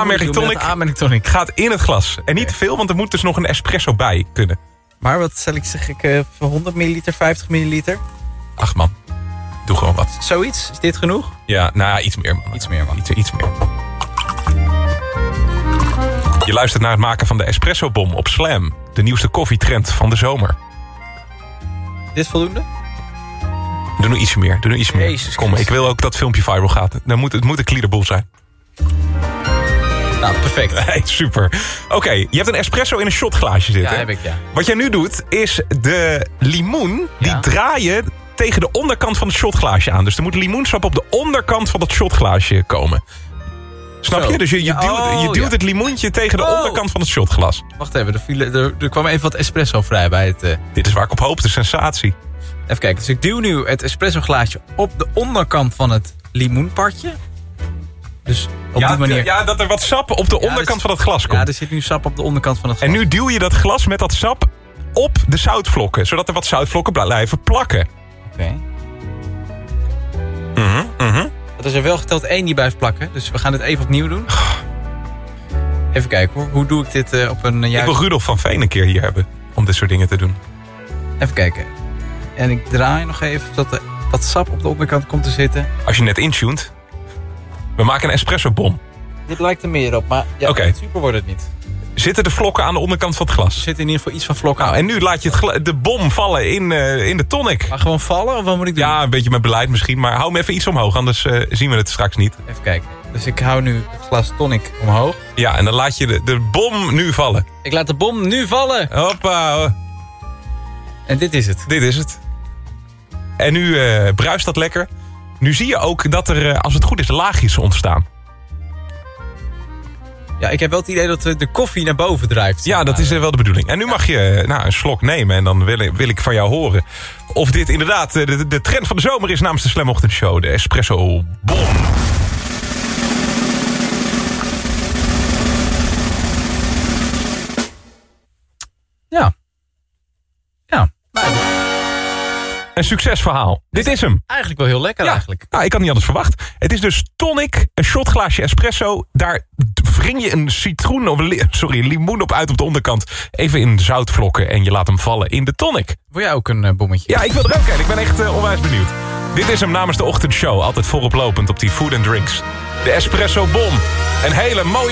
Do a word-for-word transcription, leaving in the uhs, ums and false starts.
aanmerking tonic, aanmerking tonic gaat in het glas. En niet te veel, want er moet dus nog een espresso bij kunnen. Maar wat zal ik zeg ik, uh, voor honderd milliliter, vijftig milliliter? Ach man, doe gewoon wat. Zoiets? Is dit genoeg? Ja, nou ja, iets meer man. Iets meer man. Iets, iets meer. Je luistert naar het maken van de espresso-bom op Slam. De nieuwste koffietrend van de zomer. Dit voldoende? Doe nog ietsje meer. Doe nog ietsje meer. Jezus Kom, Christus. ik wil ook dat filmpje viral gaat. Dan moet, het moet een clear boel zijn. Nou, perfect. Nee, super. Oké, okay, je hebt een espresso in een shotglaasje zitten. Ja, heb ik, ja. Wat jij nu doet, is de limoen, die Ja. draai je tegen de onderkant van het shotglaasje aan. Dus er moet limoensap op de onderkant van dat shotglaasje komen. Snap Zo. je? Dus je, je Ja, duwt, oh, je duwt ja. het limoentje tegen de Oh. onderkant van het shotglas. Wacht even, er, viel, er, er kwam even wat espresso vrij bij het... Uh... Dit is waar ik op hoop, de sensatie. Even kijken, dus ik duw nu het espresso glaasje op de onderkant van het limoenpartje. Dus op ja, die manier... ja, dat er wat sap op de Ja, onderkant dus- van het glas komt. Ja, er zit nu sap op de onderkant van het glas. En nu duw je dat glas met dat sap op de zoutvlokken. Zodat er wat zoutvlokken blijven plakken. Oké. Mhm, mhm. Dat is er wel geteld één die blijft plakken. Dus we gaan dit even opnieuw doen. Even kijken hoor. Hoe doe ik dit uh, op een uh, Ik juiste... wil Rudolf van Veen een keer hier hebben. Om dit soort dingen te doen. Even kijken. En ik draai nog even zodat er wat sap op de onderkant komt te zitten. Als je net intuned. We maken een espresso-bom. Dit lijkt er meer op, maar ja, Oké. super wordt het niet. Zitten de vlokken aan de onderkant van het Er glas? zit in ieder geval iets van vlokken Nou, aan. en nu laat je het gla- de bom vallen in, uh, in de tonic. Maar gewoon vallen of wat moet ik doen? Ja, een beetje met beleid misschien. Maar hou hem even iets omhoog, anders uh, zien we het straks niet. Even kijken. Dus ik hou nu het glas tonic omhoog. Ja, en dan laat je de, de bom nu vallen. Ik laat de bom nu vallen. Hoppa. En dit is het. Dit is het. En nu uh, bruist dat lekker. Nu zie je ook dat er, uh, als het goed is, laagjes ontstaan. Ja, ik heb wel het idee dat de koffie naar boven drijft. Ja, dat is uh, wel de bedoeling. En nu mag je uh, nou, een slok nemen. En dan wil ik, wil ik van jou horen of dit inderdaad uh, de, de trend van de zomer is namens de Slam Ochtendshow. De espresso bom. Ja. Ja. Een succesverhaal. Dit is hem. Eigenlijk wel heel lekker Ja, eigenlijk. nou, ik had niet anders verwacht. Het is dus tonic, een shotglaasje espresso. Daar wring je een citroen of li- sorry, limoen op uit op de onderkant. Even in zoutvlokken en je laat hem vallen in de tonic. Wil jij ook een uh, bommetje? Ja, ik wil er ook een. Ik ben echt uh, onwijs benieuwd. Dit is hem namens de ochtendshow. Altijd vooroplopend op die food and drinks. De espresso bom. Een hele mooie